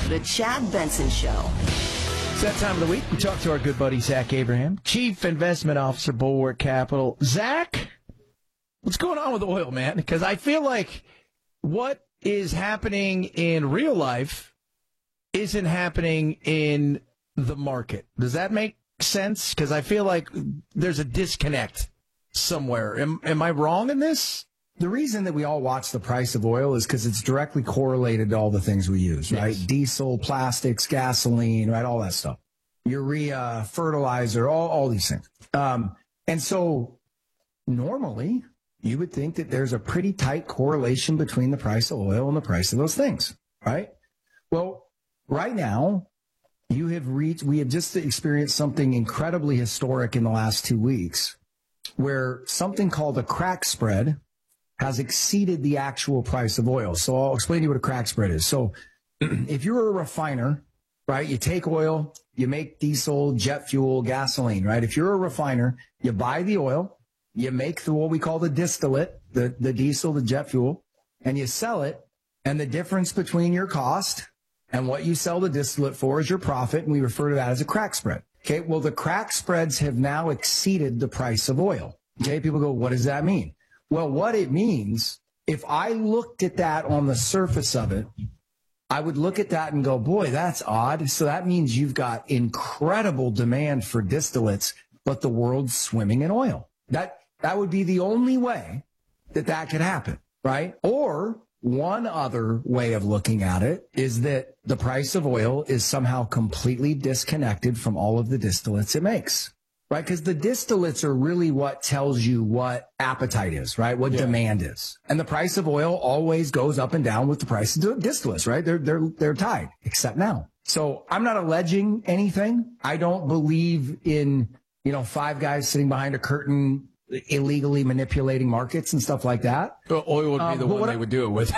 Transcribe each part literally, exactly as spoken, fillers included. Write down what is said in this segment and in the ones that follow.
The Chad Benson Show. It's that time of the week. We talk to our good buddy, Zach Abraham, Chief Investment Officer, Bulwark Capital. Zach, what's going on with oil, man? Because I feel like what is happening in real life isn't happening in the market. Does that make sense? Because I feel like there's a disconnect somewhere. Am, am I wrong in this? The reason that we all watch the price of oil is because it's directly correlated to all the things we use, right? Yes. Diesel, plastics, gasoline, right? All that stuff. Urea, fertilizer, all, all these things. Um, and so normally you would think that there's a pretty tight correlation between the price of oil and the price of those things, right? Well, right now you have reached, we have just experienced something incredibly historic in the last two weeks where something called a crack spread has exceeded the actual price of oil. So I'll explain to you what a crack spread is. So if you're a refiner, right, you take oil, you make diesel, jet fuel, gasoline, right? If you're a refiner, you buy the oil, you make the, what we call the distillate, the, the diesel, the jet fuel, and you sell it. And the difference between your cost and what you sell the distillate for is your profit. And we refer to that as a crack spread. Okay. Well, the crack spreads have now exceeded the price of oil. Okay. People go, what does that mean? Well, what it means, if I looked at that on the surface of it, I would look at that and go, boy, that's odd. So that means you've got incredible demand for distillates, but the world's swimming in oil. That, that would be the only way that that could happen, right? Or one other way of looking at it is that the price of oil is somehow completely disconnected from all of the distillates it makes. Right, because the distillates are really what tells you what appetite is, right? What yeah. demand is, and the price of oil always goes up and down with the price of distillates, right? They're they're they're tied, except now. So I'm not alleging anything. I don't believe in you know five guys sitting behind a curtain illegally manipulating markets and stuff like that. Well, oil would be um, the one they I, would do it with.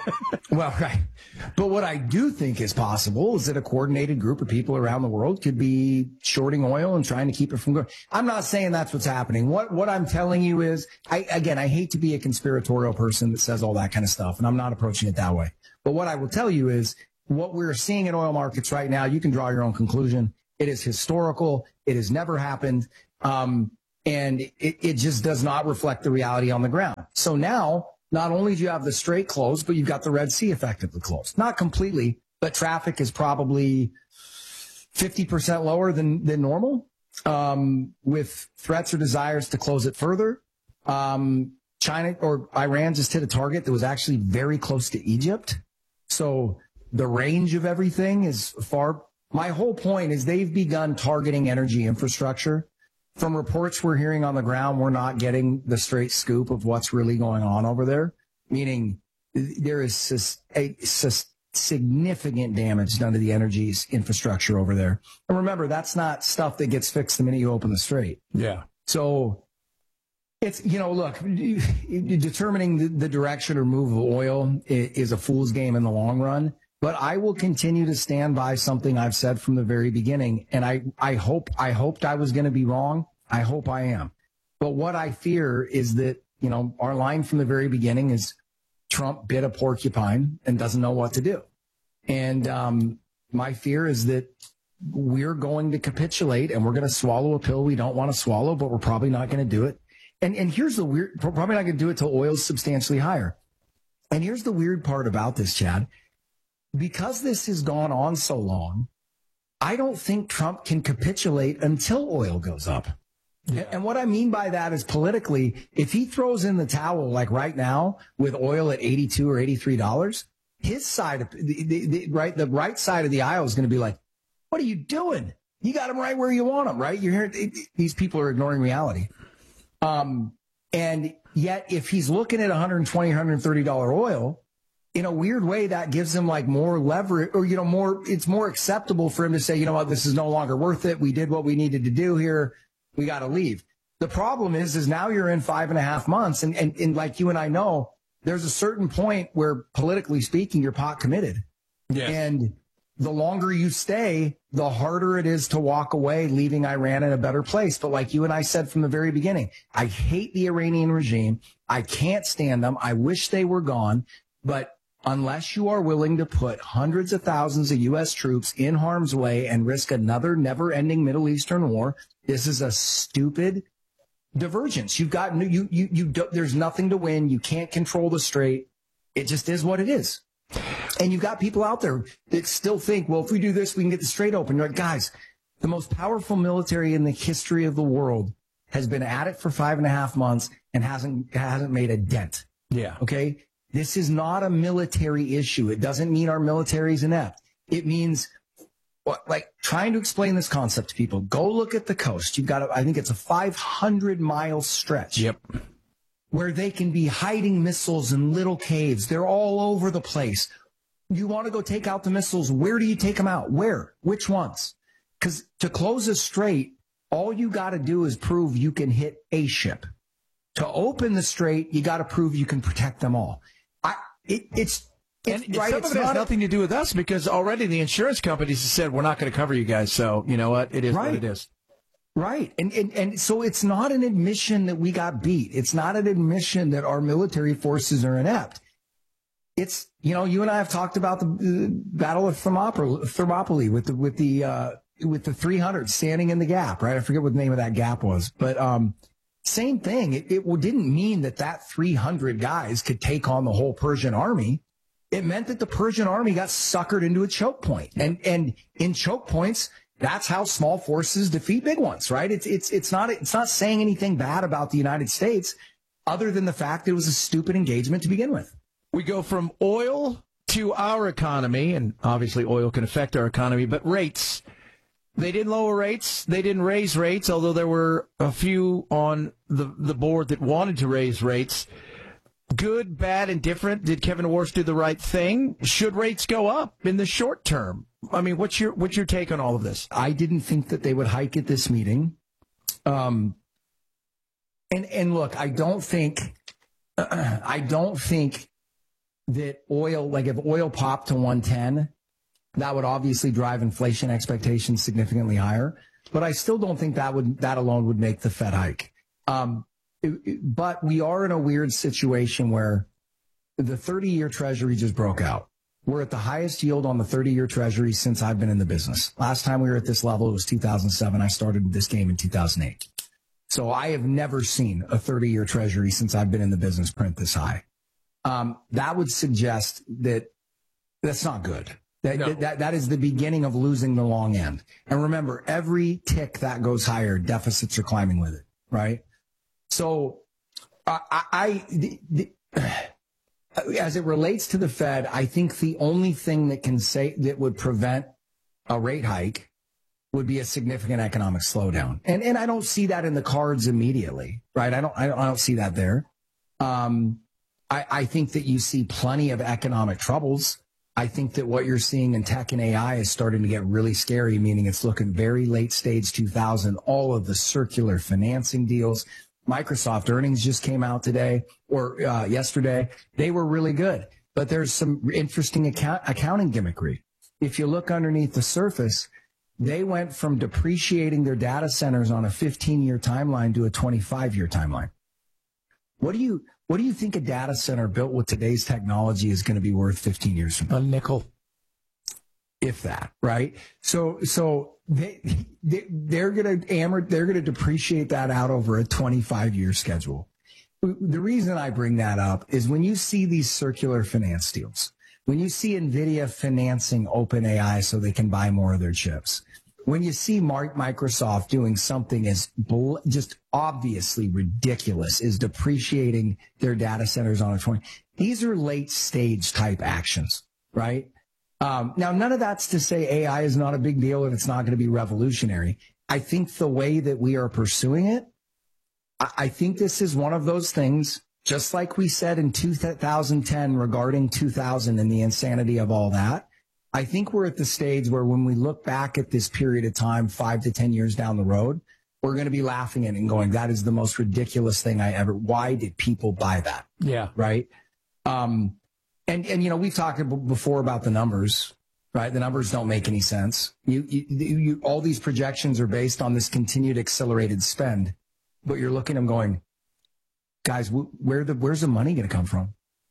Well, right. But what I do think is possible is that a coordinated group of people around the world could be shorting oil and trying to keep it from going. I'm not saying that's what's happening. What what I'm telling you is, I again, I hate to be a conspiratorial person that says all that kind of stuff, and I'm not approaching it that way. But what I will tell you is what we're seeing in oil markets right now, you can draw your own conclusion. It is historical. It has never happened. Um, And it, it just does not reflect the reality on the ground. So now, not only do you have the Strait closed, but you've got the Red Sea effectively closed. Not completely, but traffic is probably fifty percent lower than, than normal, um, with threats or desires to close it further. Um, China or Iran just hit a target that was actually very close to Egypt. So the range of everything is far. My whole point is they've begun targeting energy infrastructure. From reports we're hearing on the ground, we're not getting the straight scoop of what's really going on over there, meaning there is a significant damage done to the energy infrastructure over there. And remember, that's not stuff that gets fixed the minute you open the strait. Yeah. So it's, you know, look, determining the, the direction or move of oil is a fool's game in the long run. But I will continue to stand by something I've said from the very beginning. And I, I hope, I hoped I was going to be wrong. I hope I am. But what I fear is that, you know, our line from the very beginning is Trump bit a porcupine and doesn't know what to do. And, um, my fear is that we're going to capitulate and we're going to swallow a pill we don't want to swallow, but we're probably not going to do it. And, and here's the weird, we're probably not going to do it till oil's substantially higher. And here's the weird part about this, Chad. Because this has gone on so long, I don't think Trump can capitulate until oil goes up. Yeah. And what I mean by that is politically, if he throws in the towel like right now with oil at eighty-two or eighty-three dollars, his side of the, the, the right, the right side of the aisle is going to be like, what are you doing? You got him right where you want him, right? You're here. It, these people are ignoring reality. Um, and yet if he's looking at one twenty dollars, one thirty dollars oil, in a weird way, that gives him like more leverage or, you know, more, it's more acceptable for him to say, you know what, this is no longer worth it. We did what we needed to do here. We got to leave. The problem is, is now you're in five and a half months. And, and, and like you and I know, there's a certain point where politically speaking, you're pot committed. Yes. And the longer you stay, the harder it is to walk away, leaving Iran in a better place. But like you and I said from the very beginning, I hate the Iranian regime. I can't stand them. I wish they were gone, but unless you are willing to put hundreds of thousands of U S troops in harm's way and risk another never-ending Middle Eastern war, this is a stupid divergence. You've got you you you. Do, there's nothing to win. You can't control the strait. It just is what it is. And you've got people out there that still think, well, if we do this, we can get the strait open. You're like, guys, the most powerful military in the history of the world has been at it for five and a half months and hasn't hasn't made a dent. Yeah. Okay. This is not a military issue. It doesn't mean our military is inept. It means, what, like, trying to explain this concept to people. Go look at the coast. You've got, a, I think it's a five hundred mile stretch. Yep. Where they can be hiding missiles in little caves. They're all over the place. You want to go take out the missiles. Where do you take them out? Where? Which ones? Because to close a strait, all you got to do is prove you can hit a ship. To open the strait, you got to prove you can protect them all. I, it, it's, it's and right. Some it's of it has not nothing to do with us because already the insurance companies have said we're not going to cover you guys. So you know what? It is right. what it is. Right. And, and and so it's not an admission that we got beat. It's not an admission that our military forces are inept. It's, you know, you and I have talked about the uh, Battle of Thermopylae, Thermopylae with the with the uh, with the three hundred standing in the gap, right? I forget what the name of that gap was, but um, same thing. It, it didn't mean that that three hundred guys could take on the whole Persian army. It meant that the Persian army got suckered into a choke point, and and in choke points, that's how small forces defeat big ones, right? It's it's it's not it's not saying anything bad about the United States, other than the fact that it was a stupid engagement to begin with. We go from oil to our economy, and obviously oil can affect our economy, but rates. They didn't lower rates. They didn't raise rates, although there were a few on the, the board that wanted to raise rates. Good, bad, and different. Did Kevin Warsh do the right thing? Should rates go up in the short term? I mean, what's your what's your take on all of this? I didn't think that they would hike at this meeting. Um, and and look, I don't think uh, I don't think that oil, like if oil popped to one ten, that would obviously drive inflation expectations significantly higher. But I still don't think that would that alone would make the Fed hike. Um, it, it, but we are in a weird situation where the thirty-year Treasury just broke out. We're at the highest yield on the thirty-year Treasury since I've been in the business. Last time we were at this level, it was two thousand seven. I started this game in two thousand eight. So I have never seen a thirty-year Treasury since I've been in the business print this high. Um, that would suggest that that's not good. That, no. that, that is the beginning of losing the long end. And remember, every tick that goes higher, deficits are climbing with it, right? So uh, I, I the, the, as it relates to the Fed, I think the only thing that can say that would prevent a rate hike would be a significant economic slowdown. And and I don't see that in the cards immediately, right? I don't I don't, I don't see that there. Um, I, I think that you see plenty of economic troubles. I think that what you're seeing in tech and A I is starting to get really scary, meaning it's looking very late stage two thousand, all of the circular financing deals. Microsoft earnings just came out today or uh, yesterday. They were really good, but there's some interesting account, accounting gimmickry. If you look underneath the surface, they went from depreciating their data centers on a fifteen-year timeline to a twenty-five-year timeline. What do you what do you think a data center built with today's technology is going to be worth fifteen years from now? A nickel. If that, right? So, so they, they they're going to amort, they're going to depreciate that out over a twenty-five year schedule. The reason I bring that up is when you see these circular finance deals, when you see NVIDIA financing OpenAI so they can buy more of their chips, when you see Microsoft doing something as just obviously ridiculous as depreciating their data centers on a twenty, these are late stage type actions, right? Um, now, none of that's to say A I is not a big deal and it's not going to be revolutionary. I think the way that we are pursuing it, I, I think this is one of those things, just like we said in two thousand ten regarding two thousand and the insanity of all that. I think we're at the stage where when we look back at this period of time, five to ten years down the road, we're going to be laughing at it and going, that is the most ridiculous thing I ever, why did people buy that? Yeah. Right. Um, And, and, you know, we've talked before about the numbers, right? The numbers don't make any sense. You, you, you, all these projections are based on this continued accelerated spend, but you're looking at them going, guys, where the, where's the money going to come from?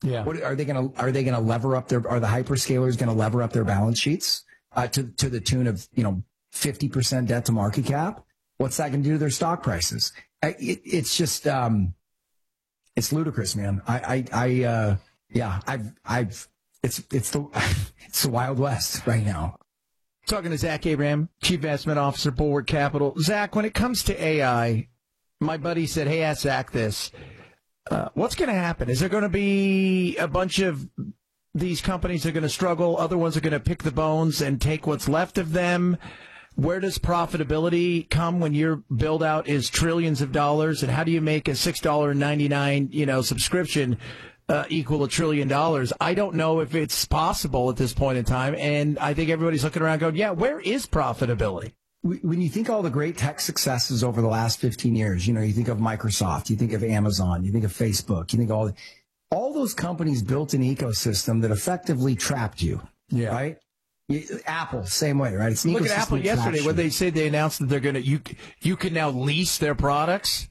Yeah. What are they going to, are they going to lever up their, are the hyperscalers going to lever up their balance sheets uh, to, to the tune of, you know, fifty percent debt to market cap? What's that going to do to their stock prices? I, it, it's just, um, it's ludicrous, man. I, I, I uh, yeah, I've, I've, it's, it's the, it's the Wild West right now. Talking to Zach Abraham, Chief Investment Officer, Bulwark Capital. Zach, when it comes to A I, my buddy said, hey, ask Zach this. Uh, what's going to happen? Is there going to be a bunch of these companies that are going to struggle? Other ones are going to pick the bones and take what's left of them? Where does profitability come when your build out is trillions of dollars? And how do you make a six dollars and ninety-nine cents, you know, subscription uh, equal a trillion dollars? I don't know if it's possible at this point in time. And I think everybody's looking around going, yeah, where is profitability? When you think all the great tech successes over the last fifteen years, you know, you think of Microsoft, you think of Amazon, you think of Facebook, you think all, all those companies built an ecosystem that effectively trapped you. Yeah. Right? Apple, same way, right? It's an Look at Apple yesterday when they say they announced that they're going to, you, you can now lease their products.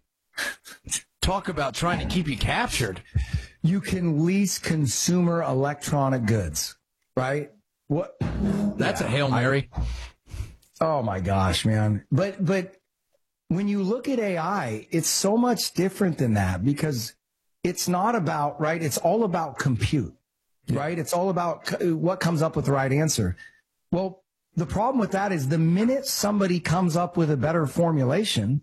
Talk about trying to keep you captured. You can lease consumer electronic goods, right? What? That's yeah, a Hail Mary. I, oh my gosh, man. But, but when you look at A I, it's so much different than that because it's not about, right? It's all about compute. Right? It's all about what comes up with the right answer. Well, the problem with that is the minute somebody comes up with a better formulation,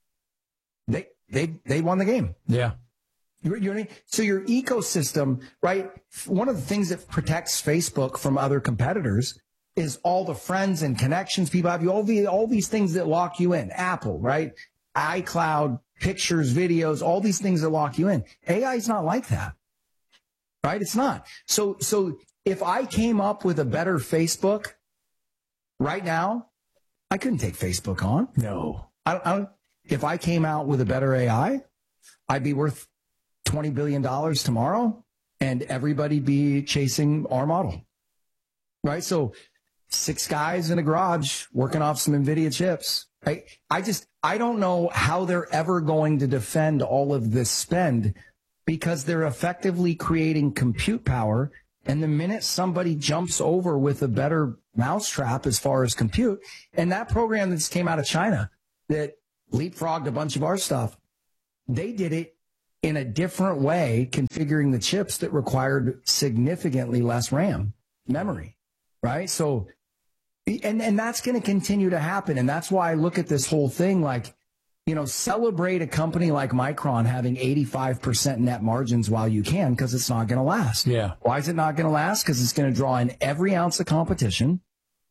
they they they won the game. Yeah. You, you so your ecosystem, right? One of the things that protects Facebook from other competitors is all the friends and connections people have. You all the all these things that lock you in. Apple, right? iCloud, pictures, videos, all these things that lock you in. A I is not like that. Right? It's not. So, so if I came up with a better Facebook right now, I couldn't take Facebook on. No. I don't, I don't, if I came out with a better A I, I'd be worth twenty billion dollars tomorrow and everybody be chasing our model. Right? So six guys in a garage working off some NVIDIA chips. Right? I just, I don't know how they're ever going to defend all of this spend because they're effectively creating compute power. And the minute somebody jumps over with a better mousetrap as far as compute, and that program that just came out of China that leapfrogged a bunch of our stuff, they did it in a different way, configuring the chips that required significantly less RAM memory, right? So, and, and that's going to continue to happen. And that's why I look at this whole thing like, you know, celebrate a company like Micron having eighty-five percent net margins while you can, because it's not going to last. Yeah. Why is it not going to last? Because it's going to draw in every ounce of competition.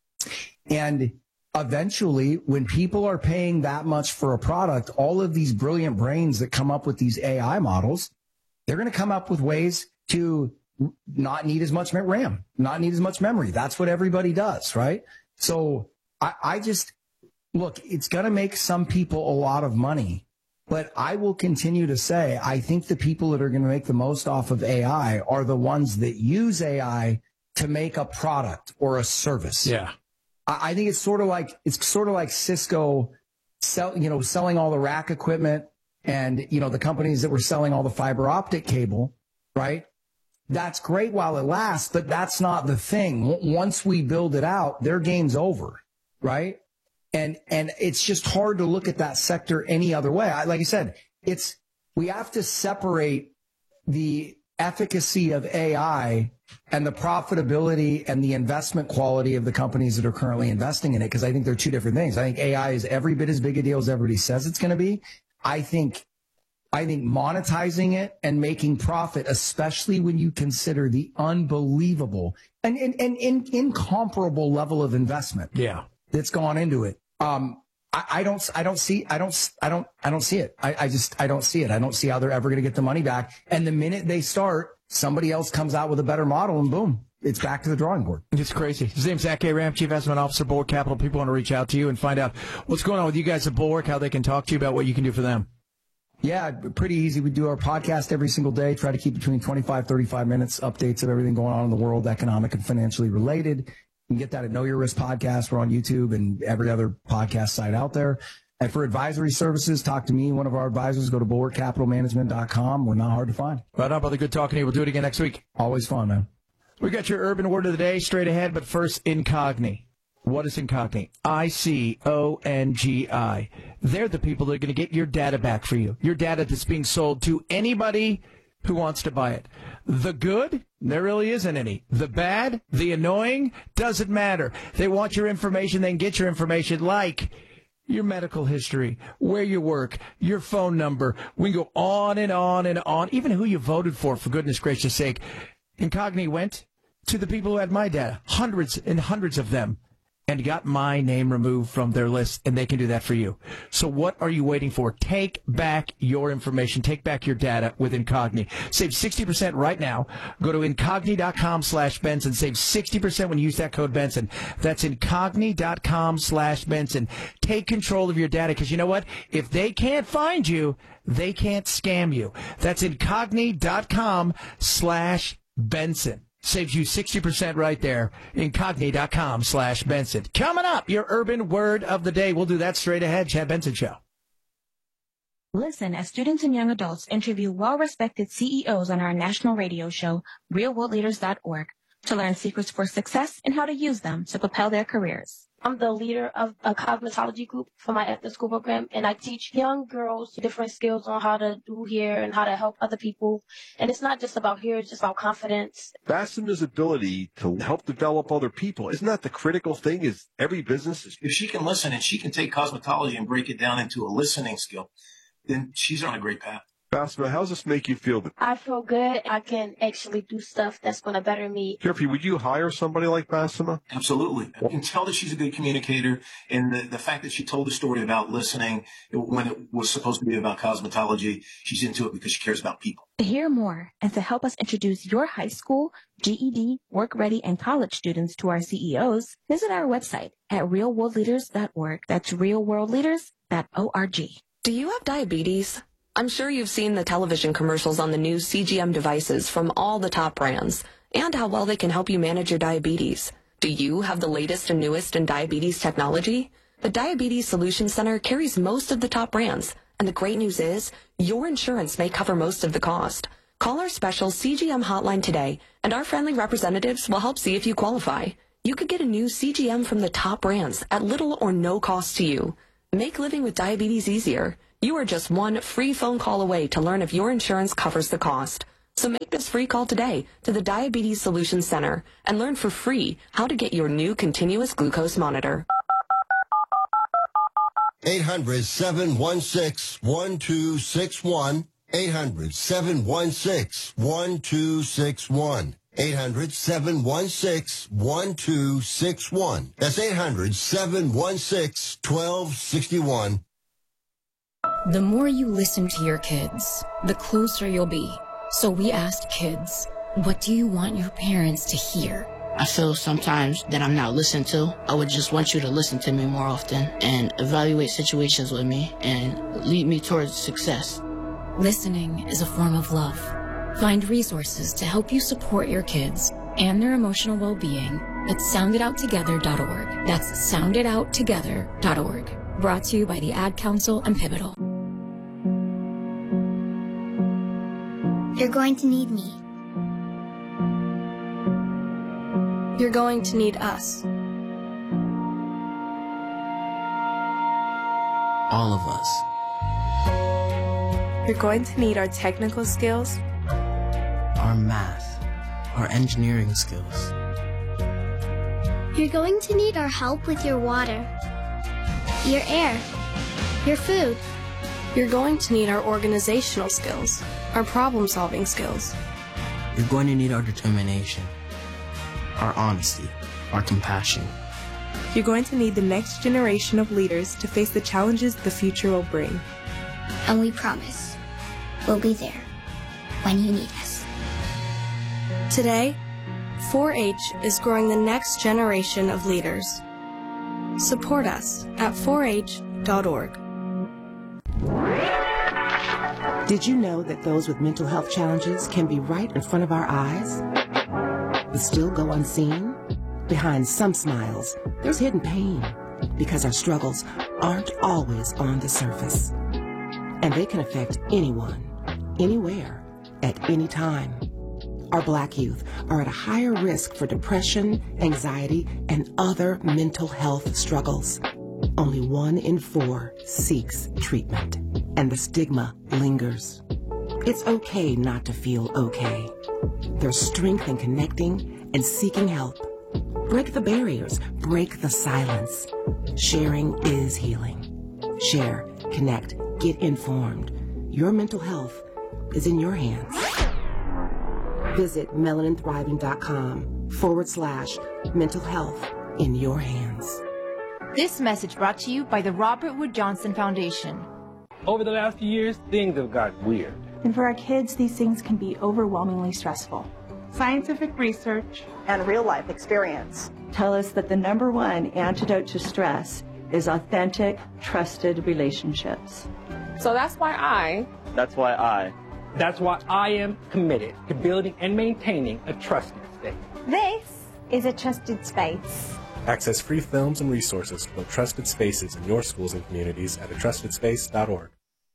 And eventually, when people are paying that much for a product, all of these brilliant brains that come up with these A I models, they're going to come up with ways to not need as much RAM, not need as much memory. That's what everybody does, right? So I, I just... Look, it's going to make some people a lot of money, but I will continue to say I think the people that are going to make the most off of A I are the ones that use A I to make a product or a service. Yeah. I, I think it's sort of like it's sort of like Cisco sell, you know, selling all the rack equipment and, you know, the companies that were selling all the fiber optic cable, right? That's great while it lasts, but that's not the thing. W- once we build it out, their game's over, right? And, and it's just hard to look at that sector any other way. I, like I said, it's, we have to separate the efficacy of A I and the profitability and the investment quality of the companies that are currently investing in it. Cause I think they're two different things. I think A I is every bit as big a deal as everybody says it's going to be. I think, I think monetizing it and making profit, especially when you consider the unbelievable and, and, and, and incomparable level of investment. Yeah. That's gone into it. Um, I, I don't, I don't see, I don't, I don't, I don't see it. I, I just, I don't see it. I don't see how they're ever going to get the money back. And the minute they start, somebody else comes out with a better model and boom, it's back to the drawing board. It's crazy. His name's Zach Abraham, Chief Investment Officer, Bulwark Capital. People want to reach out to you and find out what's going on with you guys at Bulwark, how they can talk to you about what you can do for them. Yeah, pretty easy. We do our podcast every single day, try to keep between twenty-five, thirty-five minutes, updates of everything going on in the world, economic and financially related. You can get that at Know Your Risk Podcast. We're on YouTube and every other podcast site out there. And for advisory services, talk to me, one of our advisors. Go to bulwark capital management dot com. We're not hard to find. Right on, brother. Good talking to you. We'll do it again next week. Always fun, man. We got your urban word of the day straight ahead, but first, Incogni. What is Incogni? I C O N G I. They're the people that are going to get your data back for you. Your data that's being sold to anybody who wants to buy it. The good, there really isn't any. The bad, the annoying, doesn't matter. They want your information, they can get your information like your medical history, where you work, your phone number. We can go on and on and on, even who you voted for, for goodness gracious sake. Incogni went to the people who had my data, hundreds and hundreds of them, and got my name removed from their list, and they can do that for you. So what are you waiting for? Take back your information. Take back your data with Incogni. Save sixty percent right now. Go to incogni.com slash Benson. Save sixty percent when you use that code Benson. That's incogni.com slash Benson. Take control of your data, because you know what? If they can't find you, they can't scam you. That's incogni.com slash Benson. Saves you sixty percent right there. Incogni.com slash Benson. Coming up, your urban word of the day. We'll do that straight ahead. Chad Benson Show. Listen as students and young adults interview well-respected C E Os on our national radio show, real world leaders dot org, to learn secrets for success and how to use them to propel their careers. I'm the leader of a cosmetology group for my after-school program, and I teach young girls different skills on how to do hair and how to help other people. And it's not just about hair, it's just about confidence. Bassema's ability to help develop other people, isn't that the critical thing? Is every business is... If she can listen and she can take cosmetology and break it down into a listening skill, then she's on a great path. Bassema, how does this make you feel? I feel good. I can actually do stuff that's going to better me. Jeffrey, would you hire somebody like Bassema? Absolutely. I can tell that she's a good communicator, and the, the fact that she told the story about listening when it was supposed to be about cosmetology, she's into it because she cares about people. To hear more and to help us introduce your high school, G E D, work-ready, and college students to our C E Os, visit our website at real world leaders dot org. That's real world leaders dot org. Do you have diabetes? I'm sure you've seen the television commercials on the new C G M devices from all the top brands and how well they can help you manage your diabetes. Do you have the latest and newest in diabetes technology? The Diabetes Solution Center carries most of the top brands, and the great news is your insurance may cover most of the cost. Call our special C G M hotline today, and our friendly representatives will help see if you qualify. You could get a new C G M from the top brands at little or no cost to you. Make living with diabetes easier. You are just one free phone call away to learn if your insurance covers the cost. So make this free call today to the Diabetes Solution Center and learn for free how to get your new continuous glucose monitor. eight hundred, seven one six, one two six one. eight hundred, seven one six, one two six one. eight hundred, seven one six, one two six one. That's eight hundred, seven one six, one two six one. The more you listen to your kids, the closer you'll be. So we asked kids, what do you want your parents to hear? I feel sometimes that I'm not listened to. I would just want you to listen to me more often and evaluate situations with me and lead me towards success. Listening is a form of love. Find resources to help you support your kids and their emotional well-being at sound it out together dot org. That's sound it out together dot org. Brought to you by the Ad Council and Pivotal. You're going to need me. You're going to need us. All of us. You're going to need our technical skills, our math, our engineering skills. You're going to need our help with your water, your air, your food. You're going to need our organizational skills, our problem-solving skills. You're going to need our determination, our honesty, our compassion. You're going to need the next generation of leaders to face the challenges the future will bring. And we promise, we'll be there when you need us. Today, four H is growing the next generation of leaders. Support us at four H dot org. Did you know that those with mental health challenges can be right in front of our eyes, but still go unseen? Behind some smiles, there's hidden pain. because our struggles aren't always on the surface. And they can affect anyone, anywhere, at any time. Our Black youth are at a higher risk for depression, anxiety, and other mental health struggles. Only one in four seeks treatment, and the stigma lingers. It's okay not to feel okay. There's strength in connecting and seeking help. Break the barriers, break the silence. Sharing is healing. Share, connect, get informed. Your mental health is in your hands. Visit melaninthriving.com forward slash mental health in your hands. This message brought to you by the Robert Wood Johnson Foundation. Over the last few years, things have got weird. And for our kids, these things can be overwhelmingly stressful. Scientific research and real-life experience tell us that the number one antidote to stress is authentic, trusted relationships. So that's why I... That's why I... That's why I am committed to building and maintaining a trusted space. This is a trusted space. Access free films and resources for trusted spaces in your schools and communities at a trusted space dot org.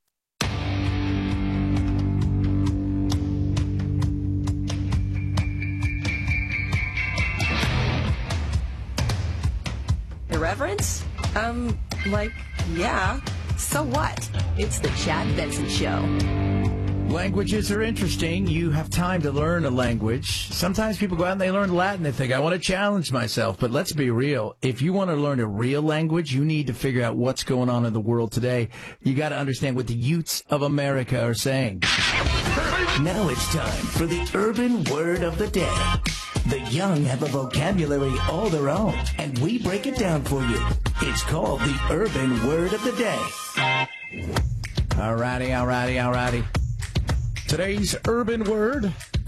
Irreverence? Um, like, yeah. So what? It's the Chad Benson Show. Languages are interesting. You have time to learn a language. Sometimes people go out and they learn Latin. They think, I want to challenge myself. But let's be real. If you want to learn a real language, you need to figure out what's going on in the world today. You got to understand what the youths of America are saying. Now it's time for the urban word of the day. The young have a vocabulary all their own, and we break it down for you. It's called the urban word of the day. Alrighty, alrighty, alrighty. Today's urban word,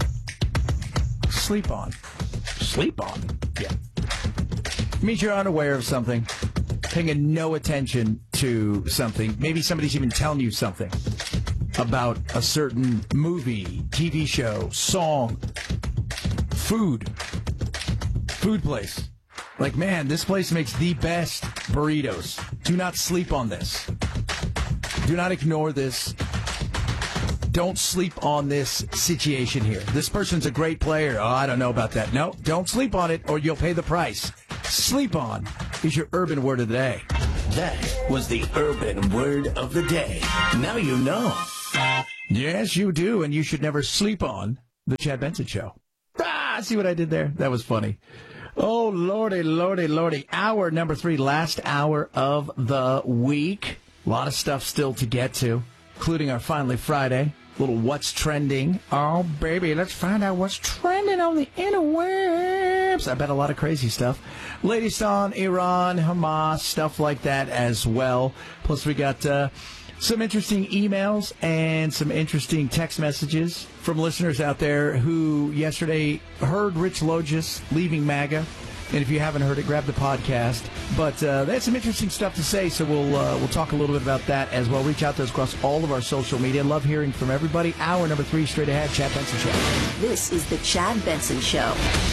sleep on. Sleep on? Yeah. It means you're unaware of something, paying no attention to something. Maybe somebody's even telling you something about a certain movie, T V show, song, food, food place. Like, man, this place makes the best burritos. Do not sleep on this. Do not ignore this. Don't sleep on this situation here. This person's a great player. Oh, I don't know about that. No, don't sleep on it or you'll pay the price. Sleep on is your urban word of the day. That was the urban word of the day. Now you know. Yes, you do, and you should never sleep on the Chad Benson Show. Ah, see what I did there? That was funny. Oh, lordy, lordy, lordy. Hour number three, last hour of the week. A lot of stuff still to get to, including our Finally Friday. Little what's trending. Oh, baby, let's find out what's trending on the interwebs. I bet a lot of crazy stuff. Latest on Iran, Hamas, stuff like that as well. Plus, we got uh, some interesting emails and some interesting text messages from listeners out there who yesterday heard Rich Logis leaving MAGA. And if you haven't heard it, grab the podcast. But uh, they had some interesting stuff to say, so we'll uh, we'll talk a little bit about that as well. Reach out to us across all of our social media. Love hearing from everybody. Hour number three, straight ahead, Chad Benson Show. This is the Chad Benson Show.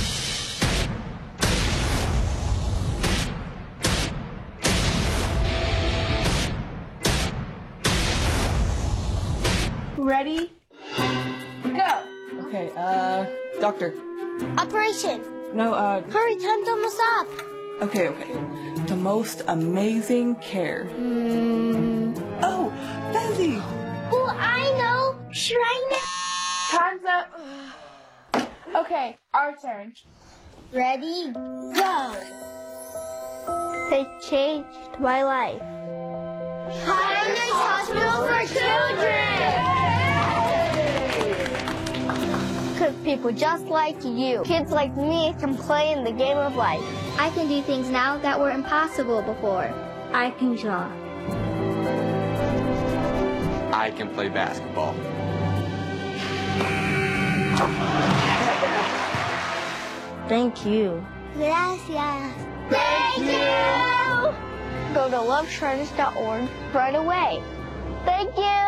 Ready? Go! Okay, uh, doctor. Operation. No, uh... Hurry, time's almost up. Okay, okay. The most amazing care. Mm. Oh, Benzie! Oh, I know. Shrine. Time's up. Okay, our turn. Ready? Go. They changed my life. Highness Hospital for Children! Because people just like you, kids like me, can play in the game of life. I can do things now that were impossible before. I can draw. I can play basketball. Thank you. Gracias. Thank you! Go to love shriners dot org right away. Thank you!